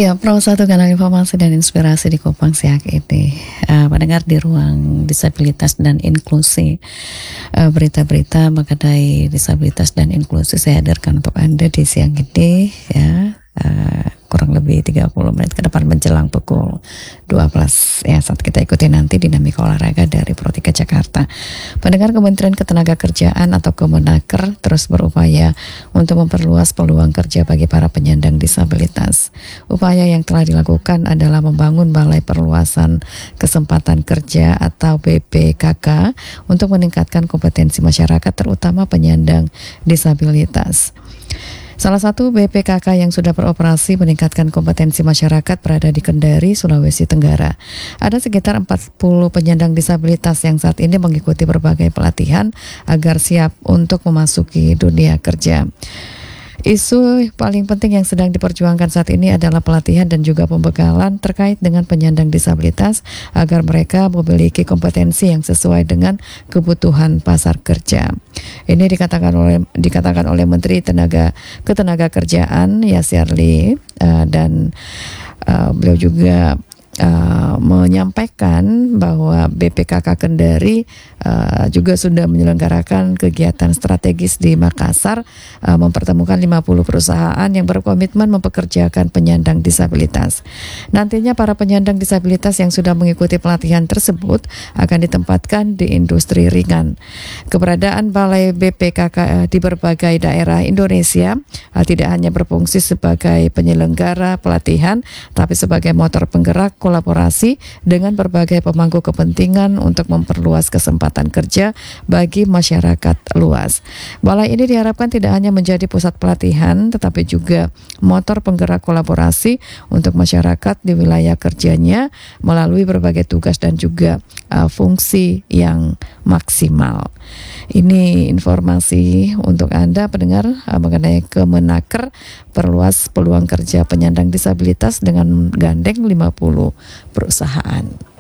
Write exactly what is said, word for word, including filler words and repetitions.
Ya, Pro satu kanal informasi dan inspirasi di Kupang Siak ini. Uh, mendengar di ruang disabilitas dan inklusi, uh, berita-berita mengenai disabilitas dan inklusi saya hadirkan untuk Anda di siang ini, ya. Uh, kurang lebih tiga puluh menit ke depan menjelang pukul dua belas, ya, saat kita ikuti nanti dinamika olahraga dari Pro tiga Jakarta. Pendengar, Kementerian Ketenagakerjaan atau Kemenaker terus berupaya untuk memperluas peluang kerja bagi para penyandang disabilitas. Upaya yang telah dilakukan adalah membangun Balai Perluasan Kesempatan Kerja atau B P K K untuk meningkatkan kompetensi masyarakat terutama penyandang disabilitas. Salah satu B P K K yang sudah beroperasi meningkatkan kompetensi masyarakat berada di Kendari, Sulawesi Tenggara. Ada sekitar empat puluh penyandang disabilitas yang saat ini mengikuti berbagai pelatihan agar siap untuk memasuki dunia kerja. Isu paling penting yang sedang diperjuangkan saat ini adalah pelatihan dan juga pembekalan terkait dengan penyandang disabilitas agar mereka memiliki kompetensi yang sesuai dengan kebutuhan pasar kerja. Ini dikatakan oleh dikatakan oleh Menteri Tenaga Ketenagakerjaan Yasir Lee, uh, dan uh, beliau juga Uh, menyampaikan bahwa B P K K Kendari uh, juga sudah menyelenggarakan kegiatan strategis di Makassar, uh, mempertemukan lima puluh perusahaan yang berkomitmen mempekerjakan penyandang disabilitas. Nantinya para penyandang disabilitas yang sudah mengikuti pelatihan tersebut akan ditempatkan di industri ringan. Keberadaan Balai B P K K uh, di berbagai daerah Indonesia uh, tidak hanya berfungsi sebagai penyelenggara pelatihan, tapi sebagai motor penggerak kolaborasi dengan berbagai pemangku kepentingan untuk memperluas kesempatan kerja bagi masyarakat luas. Balai ini diharapkan tidak hanya menjadi pusat pelatihan, tetapi juga motor penggerak kolaborasi untuk masyarakat di wilayah kerjanya melalui berbagai tugas dan juga uh, fungsi yang maksimal. Ini informasi untuk Anda pendengar uh, mengenai Kemenaker perluas peluang kerja penyandang disabilitas dengan gandeng lima puluh perusahaan.